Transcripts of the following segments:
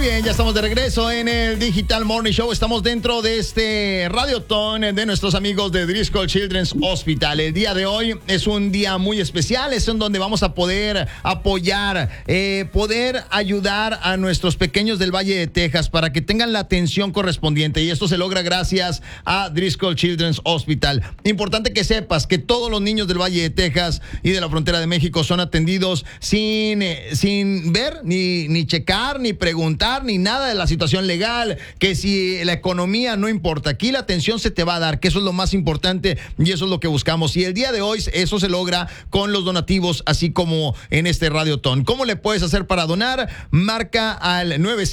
bien, ya estamos de regreso en el Digital Morning Show. Estamos dentro de este Radiotón de nuestros amigos de Driscoll Children's Hospital. El día de hoy es un día muy especial, es en donde vamos a poder apoyar, poder ayudar a nuestros pequeños del Valle de Texas para que tengan la atención correspondiente, y esto se logra gracias a Driscoll Children's Hospital. Importante que sepas que todos los niños del Valle de Texas y de la frontera de México son atendidos sin ver, ni checar, ni preguntar, ni nada de la situación legal, que si la economía no importa. Aquí la atención se te va a dar, que eso es lo más importante y eso es lo que buscamos. Y el día de hoy eso se logra con los donativos, así como en este Radiotón. ¿Cómo le puedes hacer para donar? Marca al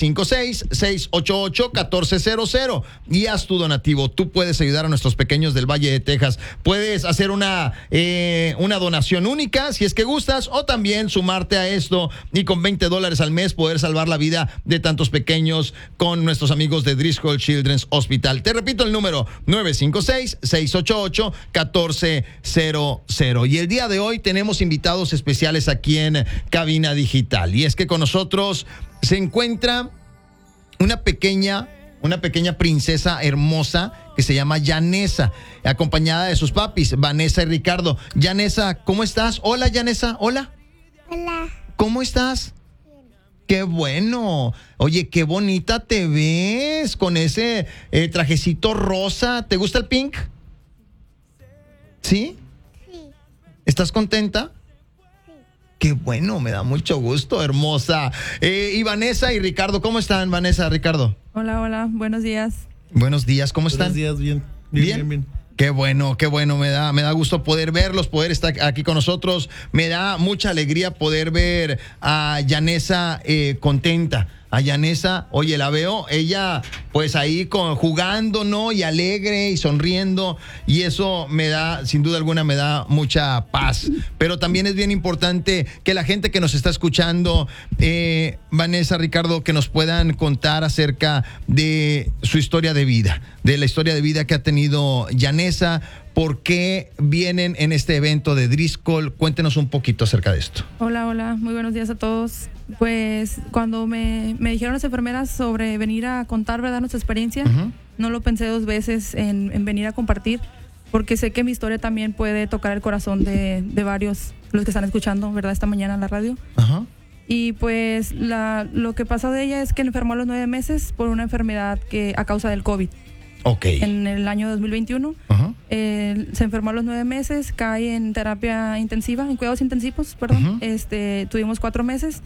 956-688-1400 y haz tu donativo. Tú puedes ayudar a nuestros pequeños del Valle de Texas. Puedes hacer una donación única si es que gustas, o también sumarte a esto y con $20 al mes poder salvar la vida de tantos pequeños con nuestros amigos de Driscoll Children's Hospital. Te repito el número: 956-688-1400. Y el día de hoy tenemos invitados especiales aquí en Cabina Digital. Y es que con nosotros se encuentra una pequeña princesa hermosa que se llama Yanesa, acompañada de sus papis, Vanessa y Ricardo. Yanesa, ¿cómo estás? Hola, Yanesa. Hola. Hola. ¿Cómo estás? ¡Qué bueno! Oye, qué bonita te ves con ese trajecito rosa. ¿Te gusta el pink? ¿Sí? Sí. ¿Estás contenta? Sí. ¡Qué bueno! Me da mucho gusto, hermosa. Y Vanessa y Ricardo, ¿cómo están, Vanessa, Ricardo? Hola, buenos días. Buenos días, ¿cómo están? Buenos días, bien. Qué bueno, me da gusto poder verlos, poder estar aquí con nosotros. Me da mucha alegría poder ver a Yanesa contenta. A Yanesa, oye, la veo, ella pues ahí jugando, ¿no? Y alegre y sonriendo, y eso sin duda alguna, me da mucha paz. Pero también es bien importante que la gente que nos está escuchando, Vanessa, Ricardo, que nos puedan contar acerca de su historia de vida, de la historia de vida que ha tenido Yanesa. ¿Por qué vienen en este evento de Driscoll? Cuéntenos un poquito acerca de esto. Hola, muy buenos días a todos. Pues cuando me dijeron las enfermeras sobre venir a contar, ¿verdad?, nuestra experiencia, no lo pensé dos veces en venir a compartir, porque sé que mi historia también puede tocar el corazón de varios, los que están escuchando, ¿verdad?, esta mañana en la radio. Ajá. Y pues lo que pasó de ella es que enfermó a los 9 meses por una enfermedad a causa del COVID. Okay. En el año 2021. Uh-huh. Se enfermó a los 9 meses, cae en terapia intensiva, en cuidados intensivos, perdón. Uh-huh. Tuvimos 4 meses,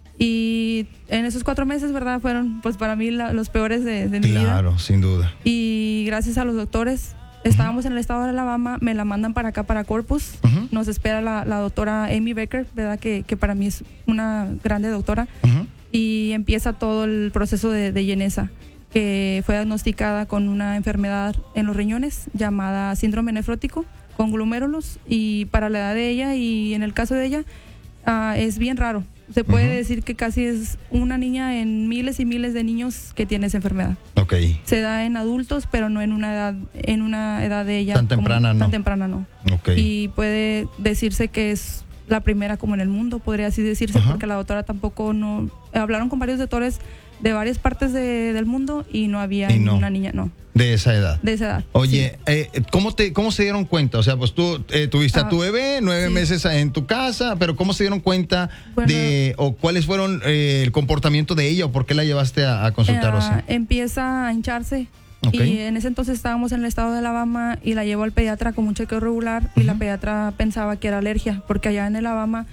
y en esos 4 meses, ¿verdad?, fueron pues para mí los peores de mi vida. Claro, sin duda. Y gracias a los doctores, estábamos en el estado de Alabama, me la mandan para acá, para Corpus. Uh-huh. Nos espera la doctora Amy Becker, ¿verdad?, que para mí es una grande doctora. Uh-huh. Y empieza todo el proceso de Yanesa, que fue diagnosticada con una enfermedad en los riñones llamada síndrome nefrótico con glomérulos, y para la edad de ella y en el caso de ella es bien raro. Se puede decir que casi es una niña en miles y miles de niños que tiene esa enfermedad. Okay. Se da en adultos, pero no en una edad de ella tan temprana, no. Tan temprana no. Okay. Y puede decirse que es la primera como en el mundo, podría así decirse. Uh-huh. Porque la doctora tampoco no... Hablaron con varios doctores de varias partes del mundo y no había una niña, no. De esa edad. De esa edad. Oye, sí. ¿Cómo se dieron cuenta? O sea, pues tú tuviste a tu bebé 9 meses en tu casa, pero ¿cómo se dieron cuenta o cuáles fueron el comportamiento de ella, o por qué la llevaste a consultar? Empieza a hincharse. Okay. Y en ese entonces estábamos en el estado de Alabama y la llevo al pediatra con un chequeo regular. Uh-huh. Y la pediatra pensaba que era alergia, porque allá en Alabama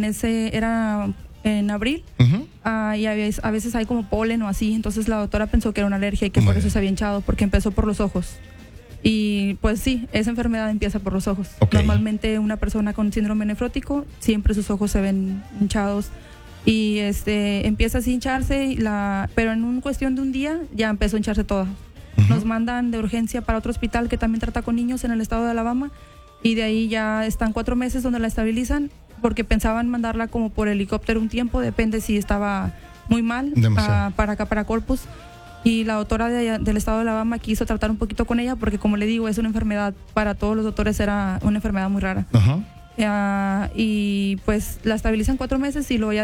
era en abril. Uh-huh. Y a veces hay como polen o así, entonces la doctora pensó que era una alergia y que por eso se había hinchado, porque empezó por los ojos. Y pues sí, esa enfermedad empieza por los ojos. Okay. Normalmente una persona con síndrome nefrótico, siempre sus ojos se ven hinchados, y empieza así a hincharse, pero en una cuestión de un día ya empezó a hincharse toda. Uh-huh. Nos mandan de urgencia para otro hospital que también trata con niños en el estado de Alabama, y de ahí ya están 4 meses donde la estabilizan, porque pensaban mandarla como por helicóptero un tiempo, depende si estaba muy mal, para acá, para Corpus. Y la doctora del estado de Alabama quiso tratar un poquito con ella, porque como le digo, es una enfermedad, para todos los doctores era una enfermedad muy rara. Uh-huh. Y pues la estabilizan 4 meses y luego ya